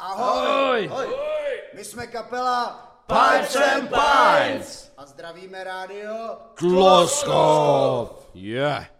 Ahoj! Ahoj! My jsme kapela Pipes and Pints! a zdravíme rádio Kloskov! Yeah!